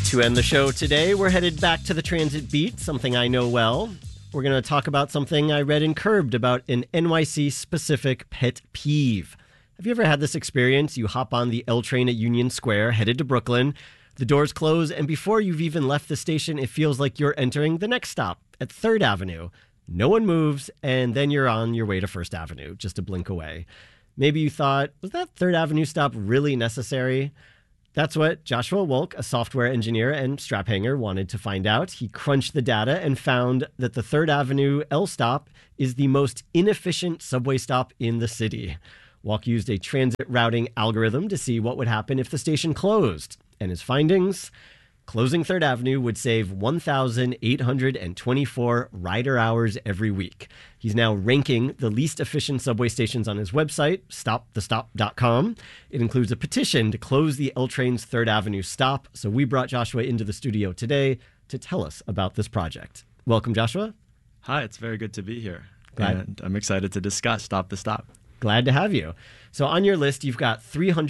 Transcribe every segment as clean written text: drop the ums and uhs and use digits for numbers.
To end the show today, we're headed back to the transit beat, something I know well. We're going to talk about something I read in Curbed about an NYC-specific pet peeve. Have you ever had this experience? You hop on the L train at Union Square, headed to Brooklyn. The doors close, and before you've even left the station, it feels like you're entering the next stop at 3rd Avenue. No one moves, and then you're on your way to 1st Avenue, just a blink away. Maybe you thought, was that 3rd Avenue stop really necessary? That's what Joshua Wolk, a software engineer and strap hanger, wanted to find out. He crunched the data and found that the 3rd Avenue L stop is the most inefficient subway stop in the city. Wolk used a transit routing algorithm to see what would happen if the station closed. And his findings: closing 3rd Avenue would save 1,824 rider hours every week. He's now ranking the least efficient subway stations on his website, stopthestop.com. It includes a petition to close the L train's 3rd Avenue stop. So we brought Joshua into the studio today to tell us about this project. Welcome, Joshua. Hi, it's very good to be here. Glad. And I'm excited to discuss Stop the Stop. Glad to have you. So on your list, you've got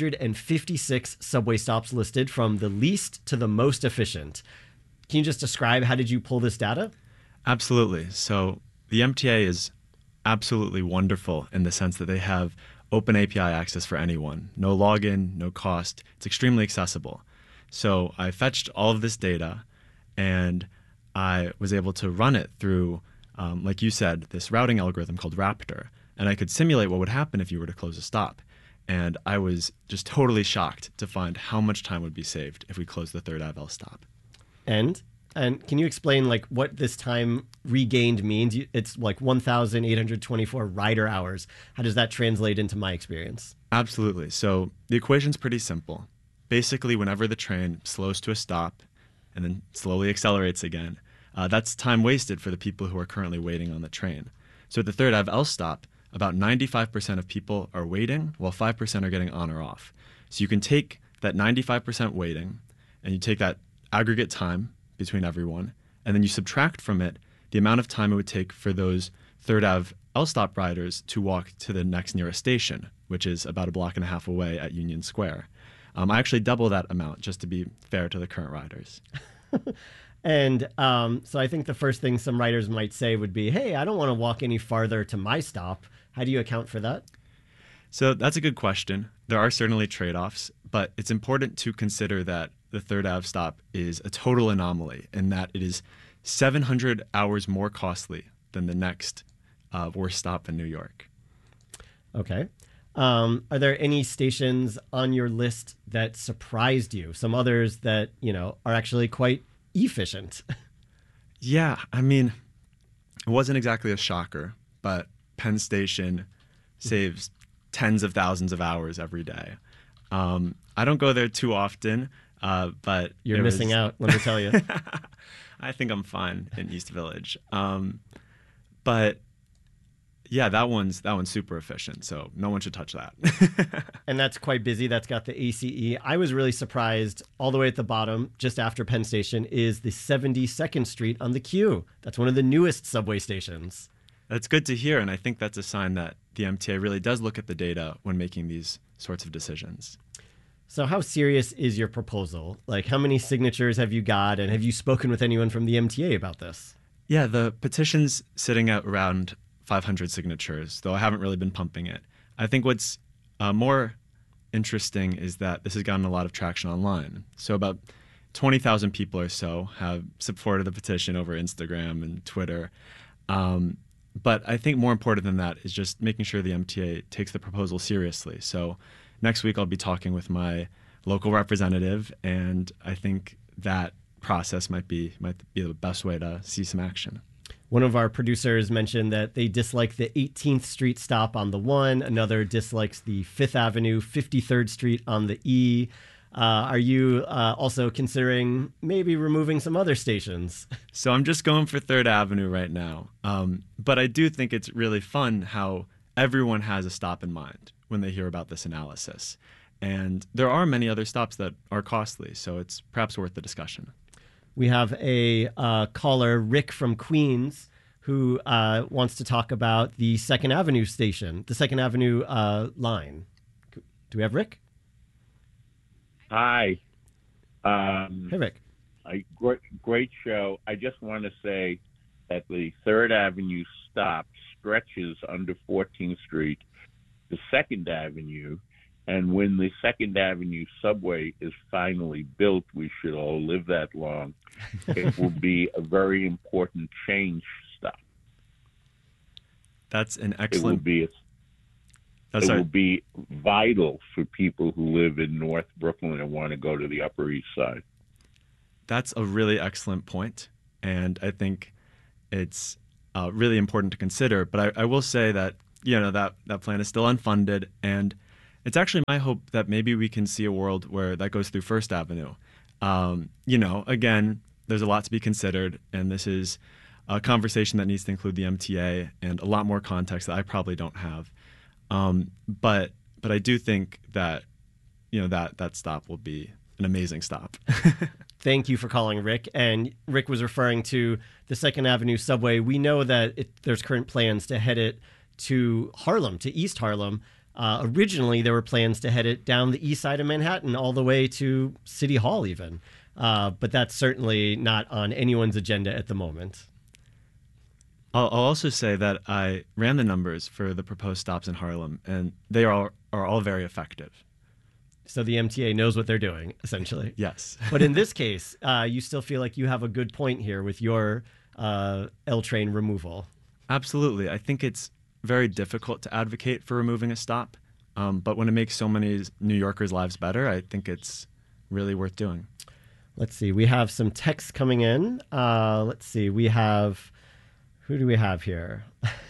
356 subway stops listed from the least to the most efficient. Can you just describe how did you pull this data? Absolutely. So the MTA is absolutely wonderful in the sense that they have open API access for anyone. No login, no cost. It's extremely accessible. So I fetched all of this data and I was able to run it through, like you said, this routing algorithm called Raptor. And I could simulate what would happen if you were to close a stop. And I was just totally shocked to find how much time would be saved if we closed the 3rd Ave L stop. And can you explain like what this time regained means? It's like 1,824 rider hours. How does that translate into my experience? Absolutely. So the equation's pretty simple. Basically, whenever the train slows to a stop and then slowly accelerates again, that's time wasted for the people who are currently waiting on the train. So at the 3rd Ave L stop, about 95% of people are waiting, while 5% are getting on or off. So you can take that 95% waiting, and you take that aggregate time between everyone, and then you subtract from it the amount of time it would take for those 3rd Ave L stop riders to walk to the next nearest station, which is about a block and a half away at Union Square. I actually double that amount just to be fair to the current riders. And so I think the first thing some riders might say would be, hey, I don't want to walk any farther to my stop. How do you account for that? So that's a good question. There are certainly trade-offs, but it's important to consider that the 3rd Ave stop is a total anomaly in that it is 700 hours more costly than the next worst stop in New York. Okay. Are there any stations on your list that surprised you? Some others that, are actually quite efficient? Yeah, I mean, it wasn't exactly a shocker, but Penn Station saves tens of thousands of hours every day. I don't go there too often, but you're missing out, let me tell you. I think I'm fine in East Village. But yeah, that one's super efficient, so no one should touch that. And that's quite busy. That's got the ACE. I was really surprised. All the way at the bottom, just after Penn Station, is the 72nd Street on the Q. That's one of the newest subway stations. That's good to hear, and I think that's a sign that the MTA really does look at the data when making these sorts of decisions. So how serious is your proposal? Like, how many signatures have you got, and have you spoken with anyone from the MTA about this? Yeah, the petition's sitting at around 500 signatures, though I haven't really been pumping it. I think what's more interesting is that this has gotten a lot of traction online. So about 20,000 people or so have supported the petition over Instagram and Twitter. But I think more important than that is just making sure the MTA takes the proposal seriously. So next week I'll be talking with my local representative, and I think that process might be the best way to see some action. One of our producers mentioned that they dislike the 18th Street stop on the 1. Another dislikes the 5th Avenue, 53rd Street on the E. Are you also considering maybe removing some other stations? So I'm just going for 3rd Avenue right now. But I do think it's really fun how everyone has a stop in mind when they hear about this analysis. And there are many other stops that are costly, so it's perhaps worth the discussion. We have a caller, Rick from Queens, who wants to talk about the 2nd Avenue station, the 2nd Avenue line. Do we have Rick? Hi. Hey, Rick. Great show. I just want to say that the Third Avenue stop stretches under 14th Street to Second Avenue, and when the Second Avenue subway is finally built, we should all live that long. It will be a very important change stop. That's an It excellent. will be vital for people who live in North Brooklyn and want to go to the Upper East Side. That's a really excellent point, and I think it's really important to consider. But I will say that that plan is still unfunded, and it's actually my hope that maybe we can see a world where that goes through First Avenue. Again, there's a lot to be considered, and this is a conversation that needs to include the MTA and a lot more context that I probably don't have. But I do think that that stop will be an amazing stop. Thank you for calling, Rick. And Rick was referring to the Second Avenue subway. We know that there's current plans to head it to Harlem, to East Harlem. Originally, there were plans to head it down the east side of Manhattan all the way to City Hall even. But that's certainly not on anyone's agenda at the moment. I'll also say that I ran the numbers for the proposed stops in Harlem, and they are all very effective. So the MTA knows what they're doing, essentially. Yes. But in this case, you still feel like you have a good point here with your L train removal. Absolutely. I think it's very difficult to advocate for removing a stop, but when it makes so many New Yorkers' lives better, I think it's really worth doing. Let's see. We have some texts coming in. Let's see. We have... Who do we have here?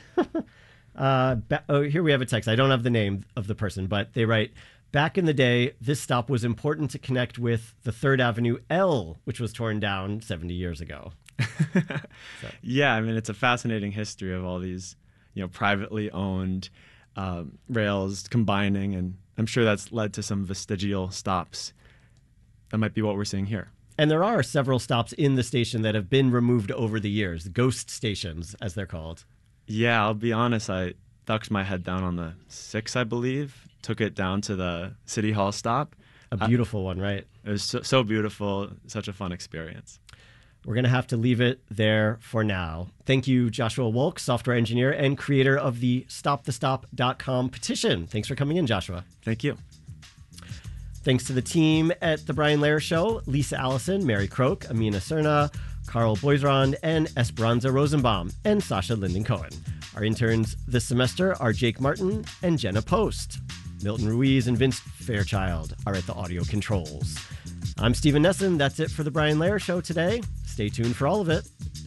Here we have a text. I don't have the name of the person, but they write, back in the day, this stop was important to connect with the Third Avenue L, which was torn down 70 years ago. Yeah, I mean, it's a fascinating history of all these, privately owned rails combining, and I'm sure that's led to some vestigial stops. That might be what we're seeing here. And there are several stops in the station that have been removed over the years, ghost stations, as they're called. Yeah, I'll be honest, I ducked my head down on the 6, I believe, took it down to the City Hall stop. A beautiful one, right? It was so beautiful, such a fun experience. We're going to have to leave it there for now. Thank you, Joshua Wolk, software engineer and creator of the StopTheStop.com petition. Thanks for coming in, Joshua. Thank you. Thanks to the team at The Brian Lehrer Show, Lisa Allison, Mary Croak, Amina Cerna, Carl Boisrond, and Esperanza Rosenbaum, and Sasha Linden-Cohen. Our interns this semester are Jake Martin and Jenna Post. Milton Ruiz and Vince Fairchild are at the audio controls. I'm Stephen Nesson. That's it for The Brian Lehrer Show today. Stay tuned for all of it.